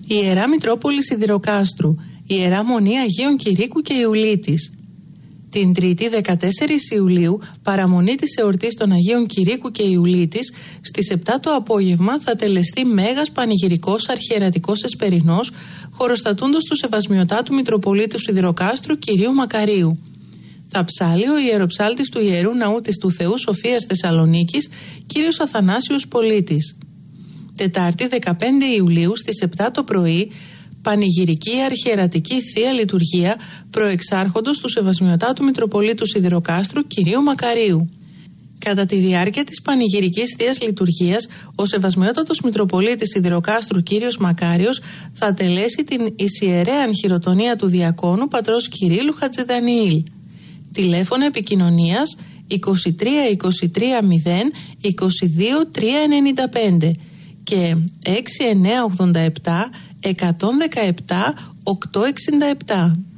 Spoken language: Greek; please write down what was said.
Η Ιερά Μητρόπολη Σιδηροκάστρου, η Ιερά Μονή Αγίων Κηρύκου και Ιουλίτης. Την Τρίτη 14 Ιουλίου, παραμονή της εορτής των Αγίων Κηρύκου και Ιουλίτης, στις 7 το απόγευμα θα τελεστεί μέγας πανηγυρικός αρχιερατικός εσπερινός, χωροστατούντος του Σεβασμιωτάτου Μητροπολίτου Σιδηροκάστρου Κυρίου Μακαρίου. Θα ψάλει ο ιεροψάλτης του Ιερού Ναού της του Θεού Σοφίας Θεσσαλονίκης, κύριος Αθανάσιος Πολίτης. Τετάρτη 15 Ιουλίου στις 7 το πρωί, πανηγυρική αρχιερατική Θεία Λειτουργία προεξάρχοντος του Σεβασμιωτάτου Μητροπολίτου Σιδηροκάστρου Κυρίου Μακαρίου. Κατά τη διάρκεια της πανηγυρικής Θείας Λειτουργίας, ο Σεβασμιότατος Μητροπολίτης Σιδηροκάστρου Κύριος Μακάριος θα τελέσει την Ισιερέαν χειροτονία του Διακόνου Πατρός Κυρίλου Χατζηδανιήλ. Τηλέφωνο επικοινωνίας 23 23 0 22 395 και 6987 117 867.